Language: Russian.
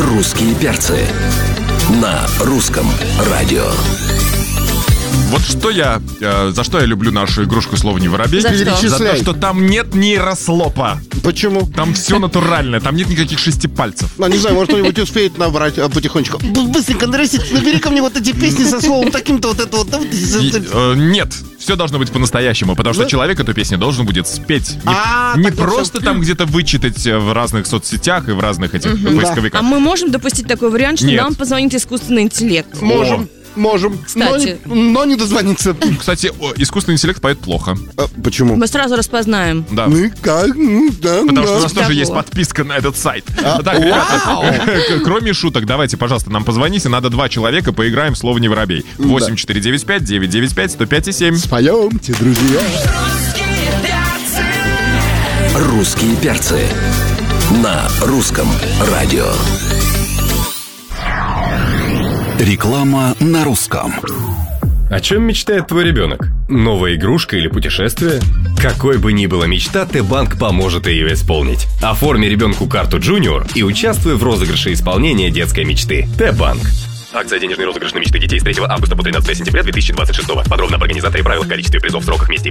«Русские перцы» на русском радио. Вот за что я люблю нашу игрушку «Слово не воробей». За что? За то, что там нет нейрослопа. Почему? Там все натуральное, там нет никаких 6 пальцев. Ну, не знаю, может, кто-нибудь успеет набрать потихонечку. Быстренько, набери ко мне вот эти песни со словом таким-то вот это вот. Нет, все должно быть по-настоящему, потому что человек эту песню должен будет спеть. Не просто там где-то вычитать в разных соцсетях и в разных этих поисковиках. А мы можем допустить такой вариант, что нам позвонит искусственный интеллект? Можем. Кстати. Но не дозвониться. Кстати, искусственный интеллект поет плохо. Почему? Мы сразу распознаем. Да. Ну и как? Потому что у нас тоже есть подписка на этот сайт. Так, ребята, кроме шуток, давайте, пожалуйста, нам позвоните. Надо 2 человека, поиграем в «Слово не воробей». 8495-995-105-7. Споемте, друзья. «Русские перцы» на русском радио. Реклама на русском. О чем мечтает твой ребенок? Новая игрушка или путешествие? Какой бы ни была мечта, Т-банк поможет ее исполнить. Оформи ребенку карту Junior и участвуй в розыгрыше исполнения детской мечты. Т-банк. Акция «Денежный розыгрыш на мечты детей» с 3 августа по 13 сентября 2026. Подробно об организаторе, правилах, количестве призов, сроках, месте и